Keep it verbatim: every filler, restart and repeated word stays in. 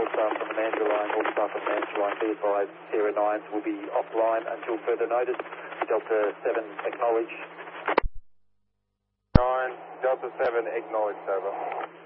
all staff on the Mandurah line, all staff on the Mandurah line, be advised, Sierra nines will be offline until further notice. Delta seven, acknowledge. nine, Delta seven, acknowledged, over.